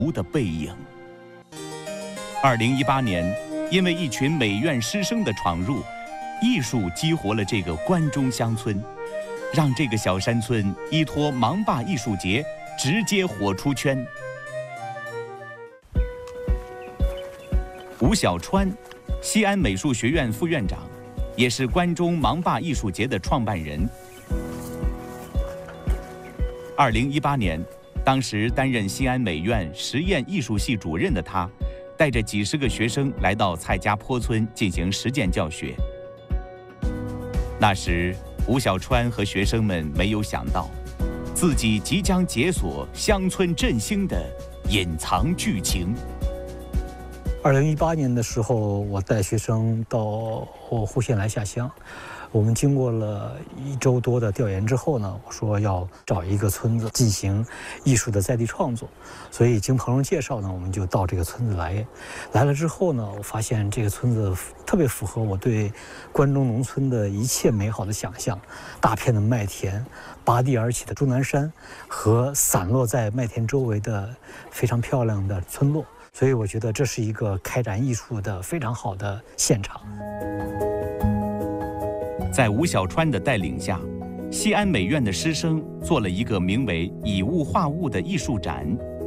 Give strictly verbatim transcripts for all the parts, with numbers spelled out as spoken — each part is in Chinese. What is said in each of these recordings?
无的背影。二零一八年，因为一群美院师生的闯入，艺术激活了这个关中乡村，让这个小山村依托芒坝艺术节直接火出圈。吴小川，西安美术学院副院长，也是关中芒坝艺术节的创办人。二零一八年，当时担任西安美院实验艺术系主任的他，带着几十个学生来到蔡家坡村进行实践教学。那时，吴小川和学生们没有想到，自己即将解锁乡村振兴的隐藏剧情。 二零一八年的时候，我带学生到户县来下乡。我们经过了一周多的调研之后呢，我说要找一个村子进行艺术的在地创作，所以经朋友介绍呢，我们就到这个村子来。来了之后呢，我发现这个村子特别符合我对关中农村的一切美好的想象：大片的麦田、拔地而起的终南山和散落在麦田周围的非常漂亮的村落。所以我觉得这是一个开展艺术的非常好的现场。 在吴小川的带领下，西安美院的师生做了一个名为“以物化物”的艺术展。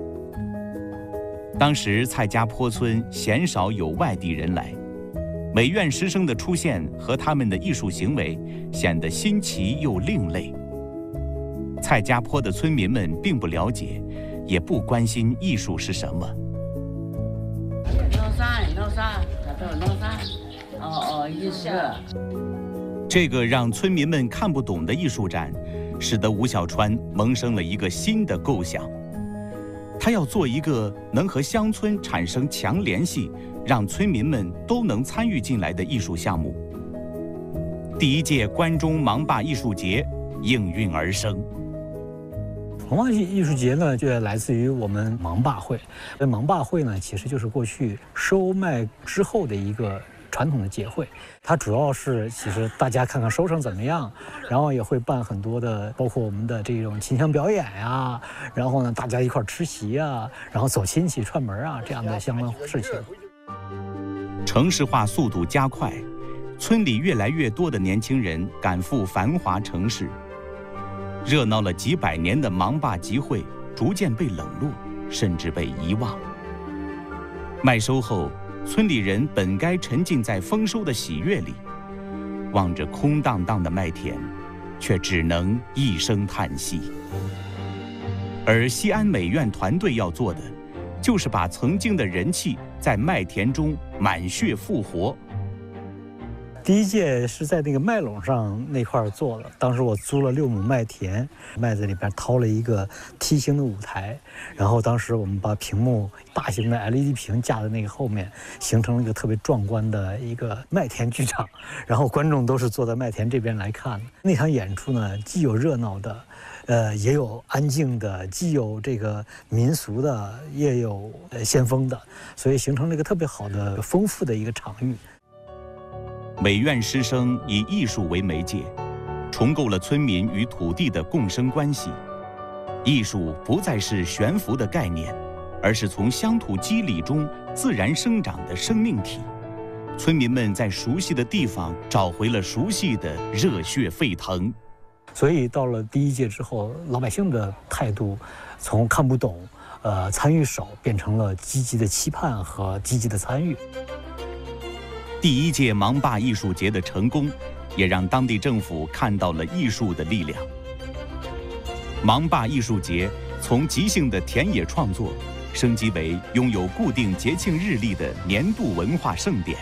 当时蔡家坡村鲜少有外地人来，美院师生的出现和他们的艺术行为显得新奇又另类。蔡家坡的村民们并不了解，也不关心艺术是什么。 弄啥？弄啥？他都弄啥？哦哦，艺术。 这个让村民们看不懂的艺术展，使得吴小川萌生了一个新的构想。他要做一个能和乡村产生强联系，让村民们都能参与进来的艺术项目。第一届关中芒坝艺术节应运而生。 芒坝艺术节呢，就来自于我们芒坝会。这芒坝会呢，其实就是过去收麦之后的一个传统的节会。它主要是其实大家看看收成怎么样，然后也会办很多的，包括我们的这种琴腔表演呀，然后呢大家一块吃席啊，然后走亲戚串门啊这样的相关事情。 城市化速度加快，村里越来越多的年轻人赶赴繁华城市。热闹了几百年的芒坝集会逐渐被冷落，甚至被遗忘。麦收后，村里人本该沉浸在丰收的喜悦里，望着空荡荡的麦田，却只能一声叹息。而西安美院团队要做的，就是把曾经的人气在麦田中满血复活。 第一届是在那个麦垄上那块做的，当时我租了六亩麦田，麦子里边掏了一个梯形的舞台，然后当时我们把屏幕大型的 L E D 屏架在那个后面，形成了一个特别壮观的一个麦田剧场，然后观众都是坐在麦田这边来看的。那场演出呢，既有热闹的，呃，也有安静的，既有这个民俗的，也有呃先锋的，所以形成了一个特别好的、丰富的一个场域。 美院师生以艺术为媒介，重构了村民与土地的共生关系。艺术不再是悬浮的概念，而是从乡土肌理中自然生长的生命体。村民们在熟悉的地方找回了熟悉的热血沸腾。 所以到了第一届之后，老百姓的态度从看不懂、呃参与少，变成了积极的期盼和积极的参与。 第一届芒坝艺术节的成功，也让当地政府看到了艺术的力量。芒坝艺术节从即兴的田野创作，升级为拥有固定节庆日历的年度文化盛典。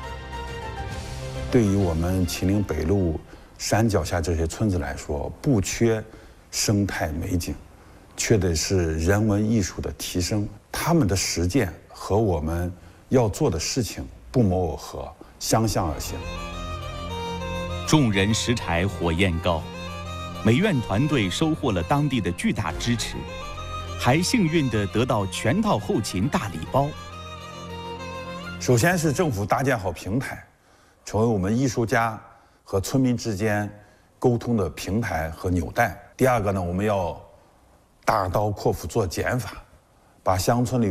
对于我们秦岭北路山脚下这些村子来说，不缺生态美景，缺的是人文艺术的提升。他们的实践和我们要做的事情不谋而合，相向而行。 众人拾柴火焰高，美院团队收获了当地的巨大支持，还幸运地得到全套后勤大礼包。 首先是政府搭建好平台，成为我们艺术家和村民之间沟通的平台和纽带。第二个呢，我们要大刀阔斧做减法， 把乡村里